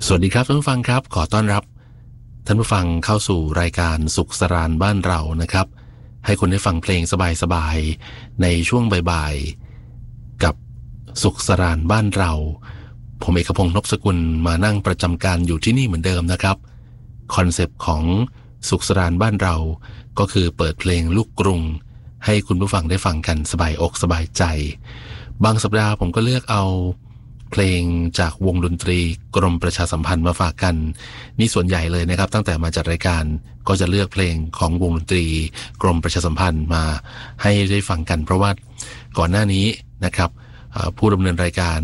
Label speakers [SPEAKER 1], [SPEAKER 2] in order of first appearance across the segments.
[SPEAKER 1] สวัสดีครับท่านผู้ฟังครับขอต้อนรับท่านผู้ฟังเข้าสู่รายการสุขสรานบ้านเรานะครับให้คุณได้ฟังเพลงสบายๆในช่วงบ่ายๆกับสุขสรานบ้านเราผมเอกพงษ์นพสกุลมานั่งประจำการอยู่ที่นี่เหมือนเดิมนะครับคอนเซปต์ของสุขสรานบ้านเราก็คือเปิดเพลงลูกกรุงให้คุณผู้ฟังได้ฟังกันสบายอกสบายใจบางสัปดาห์ผมก็เลือกเอาเพลงจากวงดนตรีกรมประชาสัมพันธ์มาฝากกันนี่ส่วนใหญ่เลยนะครับตั้งแต่มาจัดรายการก็จะเลือกเพลงของวงดนตรีกรมประชาสัมพันธ์มาให้ได้ฟังกันเพราะว่าก่อนหน้านี้นะครับผู้ดำเนินรายการ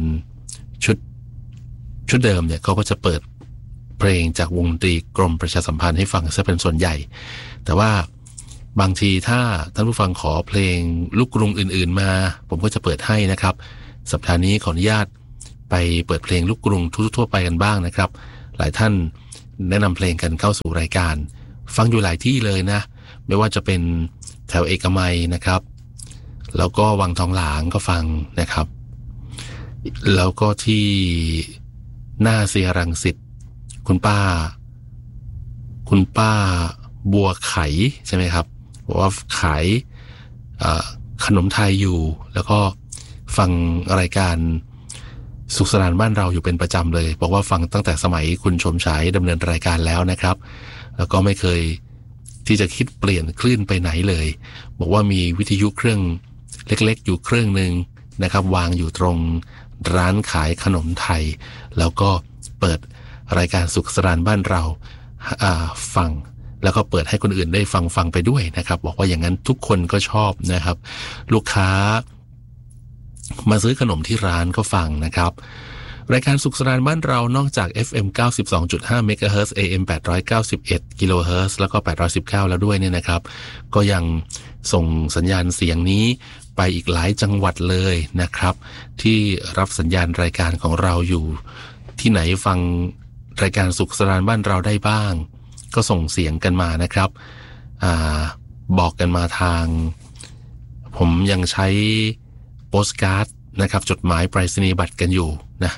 [SPEAKER 1] ชุดเดิมเนี่ยเขาก็จะเปิดเพลงจากวงดนตรีกรมประชาสัมพันธ์ให้ฟังซะเป็นส่วนใหญ่แต่ว่าบางทีถ้าท่านผู้ฟังขอเพลงลูกกรุงอื่นๆมาผมก็จะเปิดให้นะครับสัปดาห์นี้ขออนุญาตไปเปิดเพลงลูกกรุงทั่วไปกันบ้างนะครับหลายท่านแนะนำเพลงกันเข้าสู่รายการฟังอยู่หลายที่เลยนะไม่ว่าจะเป็นแถวเอกมัยนะครับแล้วก็วังทองหลางก็ฟังนะครับแล้วก็ที่หน้าเซียรังสิตคุณป้าบัวไขใช่ไหมครับบอกว่าขายขนมไทยอยู่แล้วก็ฟังรายการสุขสนานบ้านเราอยู่เป็นประจำเลยบอกว่าฟังตั้งแต่สมัยคุณชมฉายดำเนินรายการแล้วนะครับแล้วก็ไม่เคยที่จะคิดเปลี่ยนคลื่นไปไหนเลยบอกว่ามีวิทยุเครื่องเล็กๆอยู่เครื่องนึงนะครับวางอยู่ตรงร้านขายขนมไทยแล้วก็เปิดรายการสุขสนานบ้านเราฟังแล้วก็เปิดให้คนอื่นได้ฟังไปด้วยนะครับบอกว่าอย่างนั้นทุกคนก็ชอบนะครับลูกค้ามาซื้อขนมที่ร้านก็ฟังนะครับรายการสุขสนานบ้านเรานอกจาก FM 92.5 MHz AM 891 kHz แล้วก็819แล้วด้วยเนี่ยนะครับก็ยังส่งสัญญาณเสียงนี้ไปอีกหลายจังหวัดเลยนะครับที่รับสัญญาณรายการของเราอยู่ที่ไหนฟังรายการสุขสนานบ้านเราได้บ้างก็ส่งเสียงกันมานะครับบอกกันมาทางผมยังใช้โปสการ์ดนะครับจดหมายไปรษณียบัตรกันอยู่นะ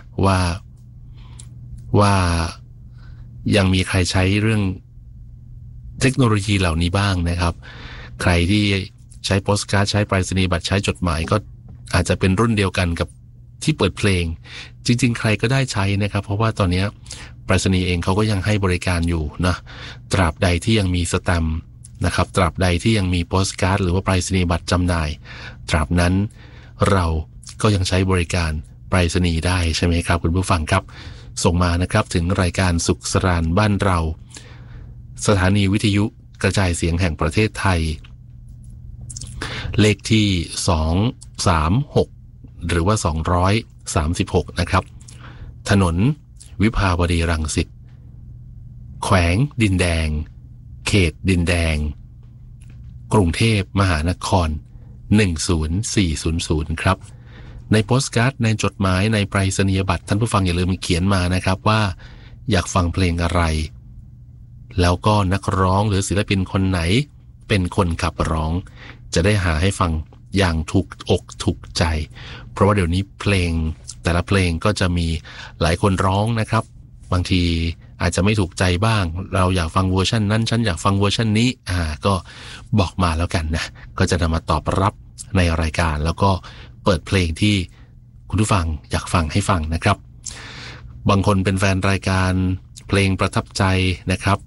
[SPEAKER 1] ว่ายังมีใครใช้เรื่องเทคโนโลยีเหล่านี้บ้างนะครับใครที่ใช้โปสการ์ดใช้ไปรษณียบัตรใช้จดหมายก็อาจจะเป็นรุ่นเดียวกันกับที่เปิดเพลงจริงๆใครก็ได้ใช้นะครับเพราะว่าตอนนี้ไปรษณีย์เองเขาก็ยังให้บริการอยู่นะตราบใดที่ยังมีสแตมป์นะครับตราบใดที่ยังมีโปสการ์ดหรือว่าไปรษณียบัตรจำหน่ายตราบนั้นเราก็ยังใช้บริการไปรษณีย์ได้ใช่ไหมครับคุณผู้ฟังครับส่งมานะครับถึงรายการสุขสรานบ้านเราสถานีวิทยุกระจายเสียงแห่งประเทศไทยเลขที่236หรือว่า236นะครับถนนวิภาวดีรังสิตแขวงดินแดงเขตดินแดงกรุงเทพมหานคร10400ครับในโปสการ์ดในจดหมายในไปรษณียบัตรท่านผู้ฟังอย่าลืมเขียนมานะครับว่าอยากฟังเพลงอะไรแล้วก็นักร้องหรือศิลปินคนไหนเป็นคนขับร้องจะได้หาให้ฟังอย่างถูกอกถูกใจเพราะว่าเดี๋ยวนี้เพลงแต่ละเพลงก็จะมีหลายคนร้องนะครับบางทีอาจจะไม่ถูกใจบ้างเราอยากฟังเวอร์ชันนั้นฉันอยากฟังเวอร์ชันนี้ก็บอกมาแล้วกันนะก็จะนำมาตอบรับในรายการแล้วก็เปิดเพลงที่คุณผู้ฟังอยากฟังให้ฟังนะครับบางคนเป็นแฟนรายการเพลงประทับใจนะครับ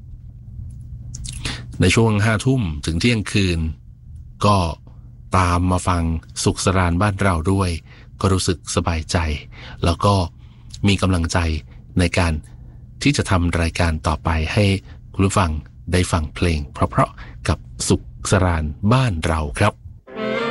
[SPEAKER 1] ในช่วง5 ทุ่มถึงเที่ยงคืนก็ตามมาฟังสุขสรานบ้านเราด้วยก็รู้สึกสบายใจแล้วก็มีกำลังใจในการที่จะทำรายการต่อไปให้คุณผู้ฟังได้ฟังเพลงเพราะๆกับสุขสรานบ้านเราครับ